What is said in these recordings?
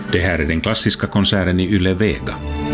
Det här är den klassiska konserten i Yle Vega.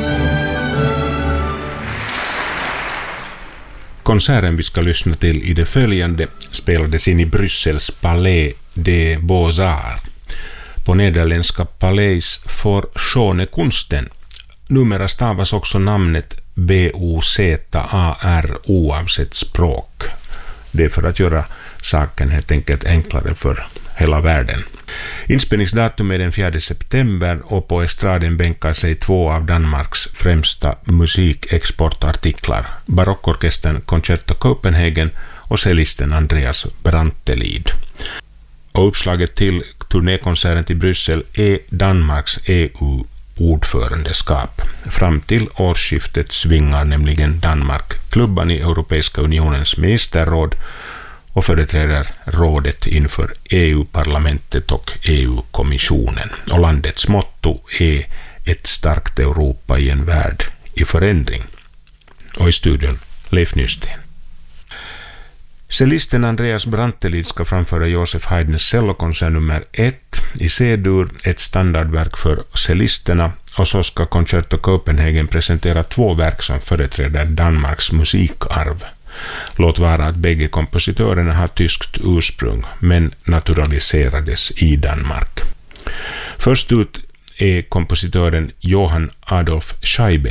Konserten vi ska lyssna till i det följande spelades in i Bryssels Palais des Beaux-Arts. På nederländska Palais för Scenekunsten. Numera stavas också namnet B-O-Z-A-R oavsett språk. Det är för att göra saken helt enkelt enklare för hela världen. Inspelningsdatum är den 4 september och på estraden bänkar sig två av Danmarks främsta musikexportartiklar, barockorkestern Concerto Copenhagen och cellisten Andreas Brantelid. Och uppslaget till turnékonserten till Bryssel är Danmarks EU-ordförandeskap. Fram till årsskiftet svingar nämligen Danmark klubban i Europeiska unionens ministerråd och företräder rådet inför EU-parlamentet och EU-kommissionen. Och landets motto är ett starkt Europa i en värld i förändring. Och i studion Leif Nysten. Cellisten Andreas Brantelid ska framföra Joseph Haydns cellokonsert nummer 1 i C-dur, ett standardverk för cellisterna, och så ska Concerto Copenhagen presentera två verk som företräder Danmarks musikarv. Låt vara att bägge kompositörerna har tyskt ursprung, men naturaliserades i Danmark. Först ut är kompositören Johann Adolf Scheibe